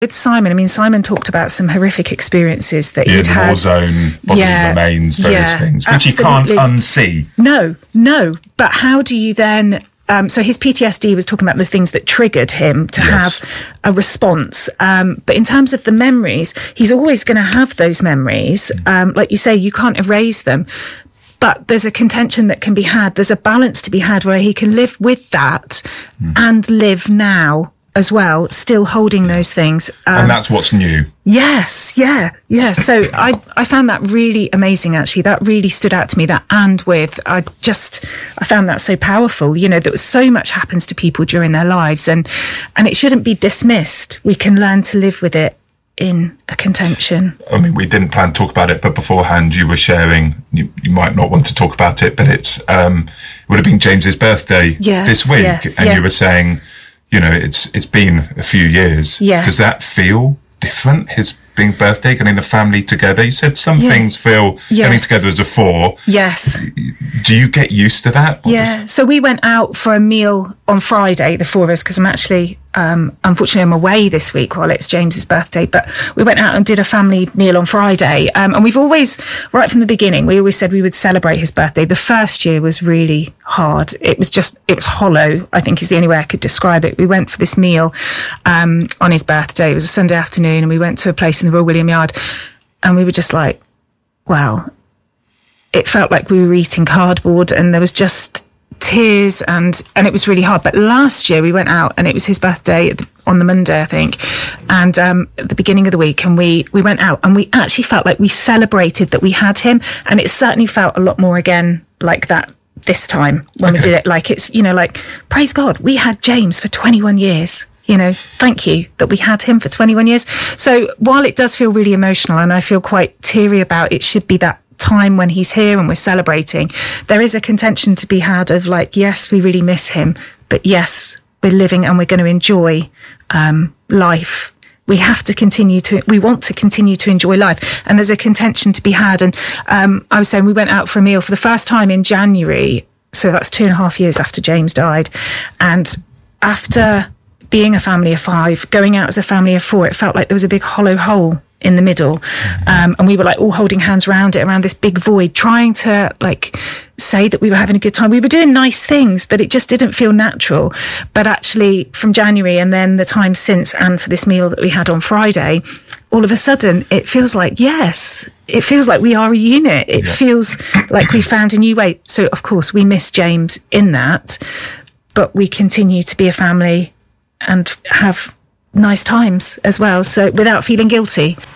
With Simon, I mean, Simon talked about some horrific experiences that he'd had. War zone, bodily remains, various things, which absolutely. you can't unsee. No. But how do you then... so his PTSD was talking about the things that triggered him to have a response. But in terms of the memories, he's always going to have those memories. Like you say, you can't erase them. But there's a contention that can be had. There's a balance to be had where he can live with that and live now as well, still holding those things. And that's what's new. Yes, yeah. So I found that really amazing, actually. That really stood out to me, that and with. I found that so powerful, that so much happens to people during their lives and it shouldn't be dismissed. We can learn to live with it in a contention. I mean, we didn't plan to talk about it, but beforehand you were sharing, you might not want to talk about it, but it would have been James's birthday this week. And you were saying, it's been a few years. Yeah. Does that feel different, his being birthday, getting the family together? You said some things feel getting together as a four. Yes. Do you get used to that? So we went out for a meal on Friday, the four of us, because I'm actually, unfortunately, I'm away this week while it's James's birthday, but we went out and did a family meal on Friday. And we've always, right from the beginning, we always said we would celebrate his birthday. The first year was really hard. It was hollow, I think is the only way I could describe it. We went for this meal on his birthday. It was a Sunday afternoon and we went to a place in the Royal William Yard and we were just like, wow, it felt like we were eating cardboard and there was just tears and it was really hard. But last year we went out and it was his birthday on the Monday, I think, and at the beginning of the week, and we went out and we actually felt like we celebrated that we had him, and it certainly felt a lot more again like that this time when we did it. Like it's, like, praise God, we had James for 21 years. Thank you that we had him for 21 years. So while it does feel really emotional and I feel quite teary about it, should be that time when he's here and we're celebrating, there is a contention to be had of like, yes, we really miss him, but yes, we're living and we're going to enjoy life. We want to continue to enjoy life. And there's a contention to be had. And I was saying we went out for a meal for the first time in January. So that's 2.5 years after James died. And after being a family of 5, going out as a family of 4, it felt like there was a big hollow hole in the middle. And we were like all holding hands around this big void, trying to like say that we were having a good time. We were doing nice things, but it just didn't feel natural. But actually from January and then the time since, and for this meal that we had on Friday, all of a sudden it feels like, yes, it feels like we are a unit. It feels like we found a new way. So of course we miss James in that, but we continue to be a family and have nice times as well, so without feeling guilty.